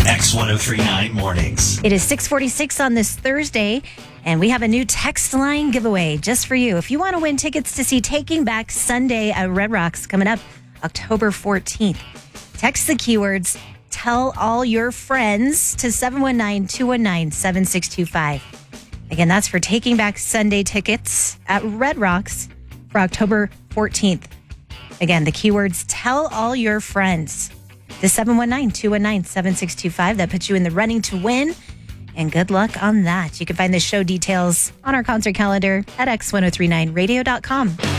X1039 Mornings. It is 6:46 on this Thursday, and we have a new text line giveaway just for you. If you want to win tickets to see Taking Back Sunday at Red Rocks coming up October 14th, text the keywords "Tell All Your Friends" to 719-219-7625. Again, that's for Taking Back Sunday tickets at Red Rocks for October 14th. Again, the keywords "Tell All Your Friends" to 719-219-7625. That puts you in the running to win. And good luck on that. You can find the show details on our concert calendar at x1039radio.com.